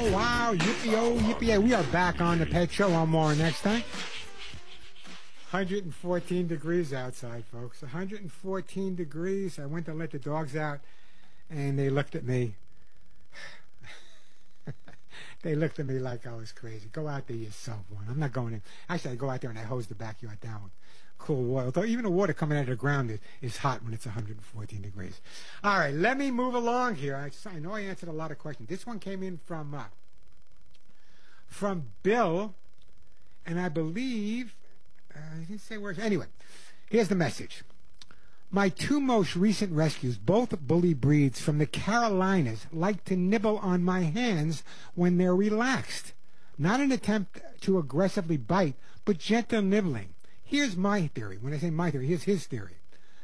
wow, yippee-oh, yippee-yay. We are back on the Pet Show. On more next time. 114 degrees outside, folks. 114 degrees. I went to let the dogs out, and they looked at me. They looked at me like I was crazy. Go out there yourself, one. I'm not going in. Actually, I go out there and I hose the backyard down with cool water. Although even the water coming out of the ground is hot when it's 114 degrees. All right, let me move along here. I know I answered a lot of questions. This one came in from Bill, and I believe, I didn't say where. Anyway, here's the message. My two most recent rescues, both bully breeds from the Carolinas, like to nibble on my hands when they're relaxed. Not an attempt to aggressively bite, but gentle nibbling. Here's my theory. When I say my theory, here's his theory.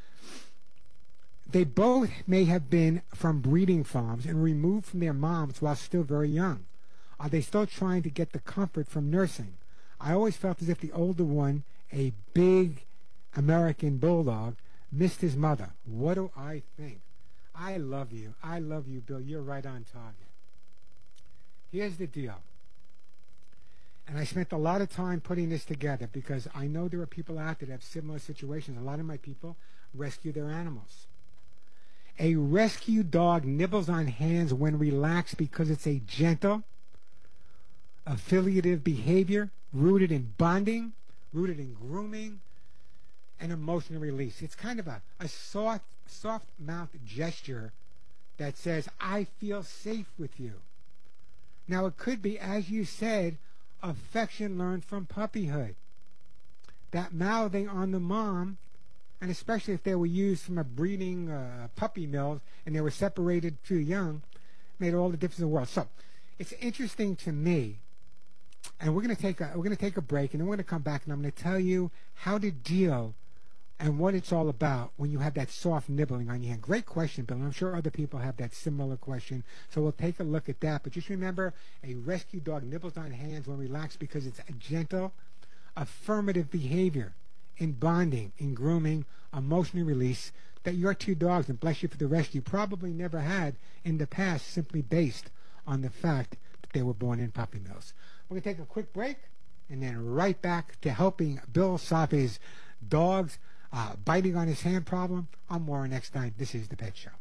They both may have been from breeding farms and removed from their moms while still very young. Are they still trying to get the comfort from nursing? I always felt as if the older one, a big American bulldog, missed his mother. What do I think? I love you. I love you, Bill. You're right on target. Here's the deal. And I spent a lot of time putting this together because I know there are people out there that have similar situations. A lot of my people rescue their animals. A rescue dog nibbles on hands when relaxed because it's a gentle, affiliative behavior rooted in bonding, rooted in grooming, and emotional release. It's kind of a soft mouth gesture that says, I feel safe with you. Now, it could be, as you said, affection learned from puppyhood. That mouthing on the mom, and especially if they were used from a breeding puppy mill and they were separated too young, made all the difference in the world. So, it's interesting to me, and we're going to take a break, and then we're going to come back, and I'm going to tell you how to deal and what it's all about when you have that soft nibbling on your hand. Great question, Bill. I'm sure other people have that similar question, so we'll take a look at that. But just remember, a rescue dog nibbles on hands when relaxed because it's a gentle, affirmative behavior in bonding, in grooming, emotional release that your two dogs, and bless you for the rescue, probably never had in the past, simply based on the fact that they were born in puppy mills. We're going to take a quick break and then right back to helping Bill solve his dogs biting on his hand problem. On more next time. This is The Pet Show.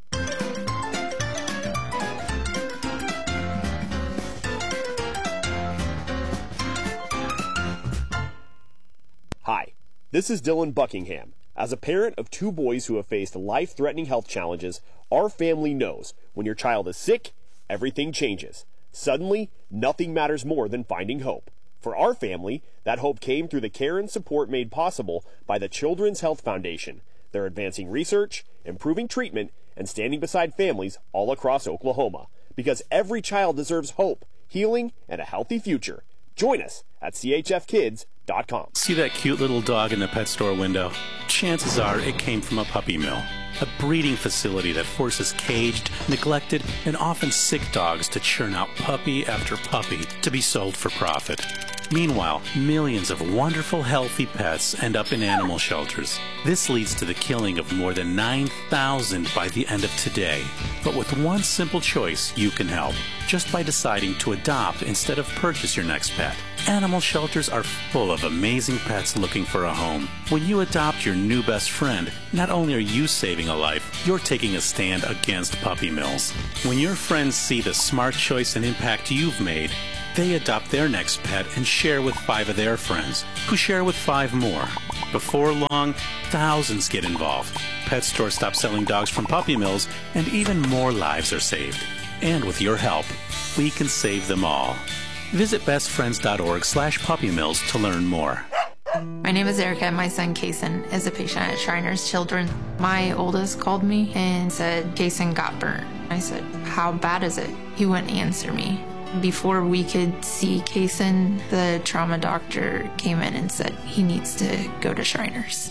Hi, this is Dylan Buckingham. As a parent of two boys who have faced life-threatening health challenges, our family knows when your child is sick, everything changes. Suddenly, nothing matters more than finding hope. For our family, that hope came through the care and support made possible by the Children's Health Foundation. They're advancing research, improving treatment, and standing beside families all across Oklahoma. Because every child deserves hope, healing, and a healthy future. Join us at chfkids.com. See that cute little dog in the pet store window? Chances are it came from a puppy mill. A breeding facility that forces caged, neglected, and often sick dogs to churn out puppy after puppy to be sold for profit. Meanwhile, millions of wonderful, healthy pets end up in animal shelters. This leads to the killing of more than 9,000 by the end of today. But with one simple choice, you can help. Just by deciding to adopt instead of purchase your next pet. Animal shelters are full of amazing pets looking for a home. When you adopt your new best friend, not only are you saving a life, you're taking a stand against puppy mills. When your friends see the smart choice and impact you've made, they adopt their next pet and share with 5 of their friends, who share with 5 more. Before long, thousands get involved. Pet stores stop selling dogs from puppy mills, and even more lives are saved. And with your help, we can save them all. Visit bestfriends.org/puppymills to learn more. My name is Erica. My son, Kason, is a patient at Shriners Children. My oldest called me and said, Kason got burnt. I said, how bad is it? He wouldn't answer me. Before we could see Kason, the trauma doctor came in and said he needs to go to Shriners.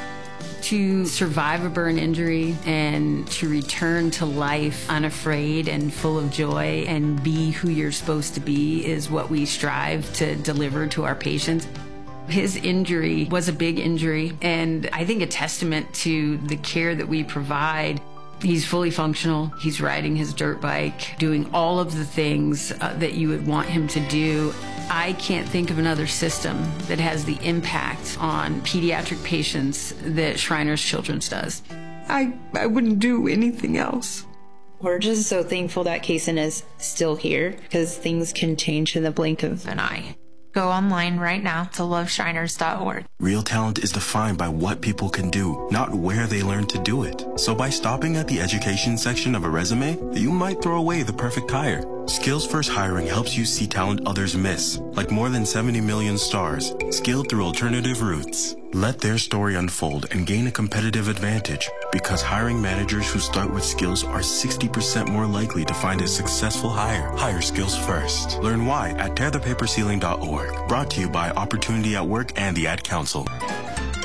To survive a burn injury and to return to life unafraid and full of joy and be who you're supposed to be is what we strive to deliver to our patients. His injury was a big injury, and I think a testament to the care that we provide. He's fully functional. He's riding his dirt bike, doing all of the things that you would want him to do. I can't think of another system that has the impact on pediatric patients that Shriners Children's does. I wouldn't do anything else. We're just so thankful that Kaysen is still here, because things can change in the blink of an eye. Go online right now to loveshriners.org. Real talent is defined by what people can do, not where they learn to do it. So by stopping at the education section of a resume, you might throw away the perfect hire. Skills First Hiring helps you see talent others miss, like more than 70 million stars, skilled through alternative routes. Let their story unfold and gain a competitive advantage, because hiring managers who start with skills are 60% more likely to find a successful hire. Hire skills first. Learn why at tearthepaperceiling.org. Brought to you by Opportunity at Work and the Ad Council.